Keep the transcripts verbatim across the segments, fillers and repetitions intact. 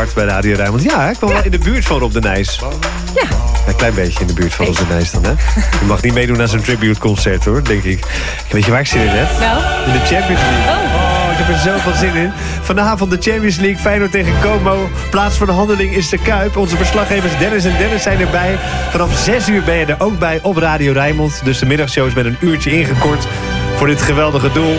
hard bij Radio Rijnmond. Ja, ik kwam ja. wel in de buurt van Rob de Nijs. Ja. Een klein beetje in de buurt van Rob de Nijs dan, hè? Je mag niet meedoen aan zo'n tributeconcert, hoor, denk ik. Weet je waar ik zin in heb? Nou? In de Champions League. Oh. oh, ik heb er zoveel zin in. Vanavond de Champions League, Feyenoord tegen Como. Plaats voor de handeling is de Kuip. Onze verslaggevers Dennis en Dennis zijn erbij. Vanaf zes uur ben je er ook bij op Radio Rijnmond. Dus de middagshow is met een uurtje ingekort voor dit geweldige doel.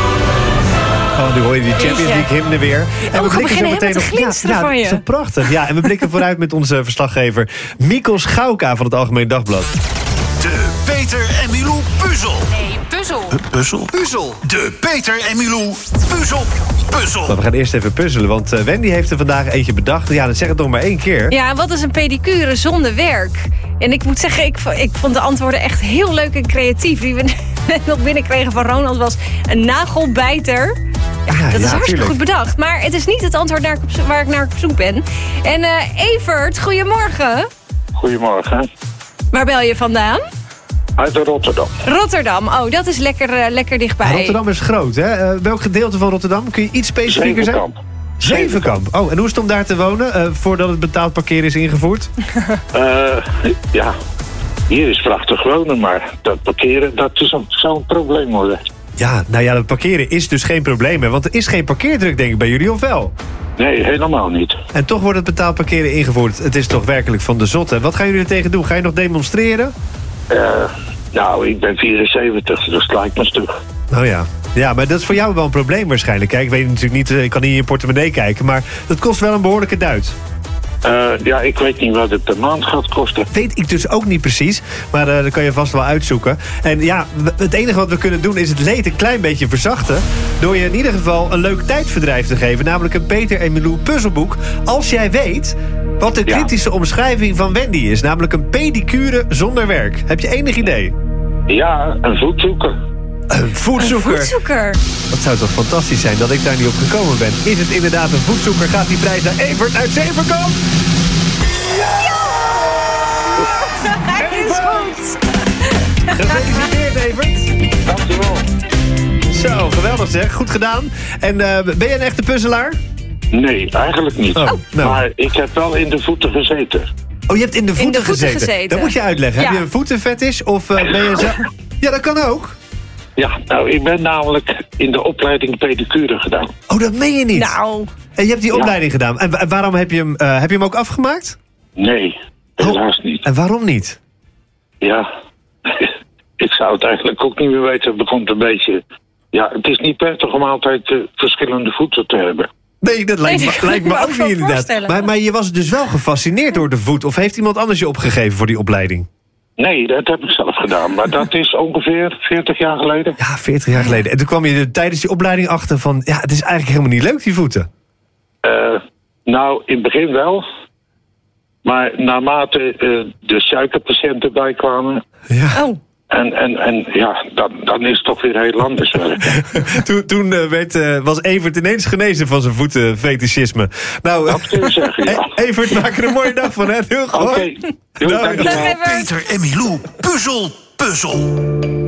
Oh, nu hoor je die Champions League hymne weer. En we blikken zo meteen nog. Ja, ja, dat is zo prachtig. Ja, en we blikken vooruit met onze verslaggever Mikos Gauka van het Algemeen Dagblad. De Peter en Milou puzzel. Nee, puzzel. Uh, puzzel? Puzzel. De Peter en Milou puzzel. Puzzel. Nou, we gaan eerst even puzzelen, want uh, Wendy heeft er vandaag eentje bedacht. Ja, dan zeg het nog maar één keer. Ja, wat is een pedicure zonder werk? En ik moet zeggen, ik, ik vond de antwoorden echt heel leuk en creatief. Die we net nog binnenkregen van Ronald was een nagelbijter. Ja, ja, dat is ja, hartstikke tuurlijk. goed bedacht. Maar het is niet het antwoord naar, waar ik naar op zoek ben. En uh, Evert, goedemorgen. Goedemorgen. Waar bel je vandaan? Uit Rotterdam. Rotterdam, oh, dat is lekker, uh, lekker dichtbij. Rotterdam is groot, hè? Uh, welk gedeelte van Rotterdam? Kun je iets specifieker zijn? Zevenkamp. Zevenkamp. Oh, en hoe is het om daar te wonen uh, voordat het betaald parkeren is ingevoerd? Uh, ja, hier is prachtig wonen, maar dat parkeren, dat is een, zou een probleem worden. Ja, nou ja, dat parkeren is dus geen probleem, hè? Want er is geen parkeerdruk, denk ik, bij jullie, of wel? Nee, helemaal niet. En toch wordt het betaald parkeren ingevoerd. Het is toch werkelijk van de zotte. Wat gaan jullie er tegen doen? Ga je nog demonstreren? Uh, nou, ik ben vierenzeventig, dus het lijkt me stug. Nou ja. Ja, maar dat is voor jou wel een probleem waarschijnlijk. Kijk, ik weet natuurlijk niet, ik kan niet in je portemonnee kijken, maar dat kost wel een behoorlijke duit. Uh, ja, ik weet niet wat het per maand gaat kosten. Weet ik dus ook niet precies, maar uh, dat kan je vast wel uitzoeken. En ja, het enige wat we kunnen doen is het leed een klein beetje verzachten, door je in ieder geval een leuk tijdverdrijf te geven, namelijk een Peter en Milou puzzelboek. Als jij weet wat de kritische ja. omschrijving van Wendy is, namelijk een pedicure zonder werk. Heb je enig idee? Ja, een voetzoeker. Een voetzoeker. Een voetzoeker. Dat zou toch fantastisch zijn dat ik daar niet op gekomen ben. Is het inderdaad een voetzoeker? Gaat die prijs naar Evert uit Zevenkamp? Ja! Hij is goed! Gefeliciteerd, Evert. Dankjewel. Zo, geweldig zeg. Goed gedaan. En uh, ben je een echte puzzelaar? Nee, eigenlijk niet. Oh, nou. Maar ik heb wel in de voeten gezeten. Oh, je hebt in de voeten, in de voeten gezeten. gezeten. Dat moet je uitleggen. Ja. Heb je een voetenfetish of uh, ben je zo... Ja, dat kan ook. Ja, nou, ik ben namelijk in de opleiding pedicure gedaan. Oh, dat meen je niet. Nou. En je hebt die Ja. opleiding gedaan. En wa- waarom heb je hem, uh, heb je hem ook afgemaakt? Nee, helaas Oh. niet. En waarom niet? Ja, ik zou het eigenlijk ook niet meer weten. Het begon een beetje... Ja, het is niet prettig om altijd uh, verschillende voeten te hebben. Nee, dat lijkt Nee, me, dat kan lijkt ik me me ook ook niet wel inderdaad. voorstellen. Maar, maar je was dus wel gefascineerd door de voet. Of heeft iemand anders je opgegeven voor die opleiding? Nee, dat heb ik zelf gedaan. Maar dat is ongeveer veertig jaar geleden. Ja, veertig jaar geleden. En toen kwam je tijdens die opleiding achter van... ja, het is eigenlijk helemaal niet leuk, die voeten. Uh, nou, in het begin wel. Maar naarmate uh, de suikerpatiënten bijkwamen... Ja. Oh. En, en, en ja, dan, dan is het toch weer heel anders werk. toen toen uh, werd, uh, was Evert ineens genezen van zijn voetenfetischisme. Nou, Dat kun je zeggen, ja. Evert, maak er een mooie dag van, hè? Heel goed. Oké, okay. Nou, dankjewel. Dag, Evert. Peter en Milou puzzel. Puzzel.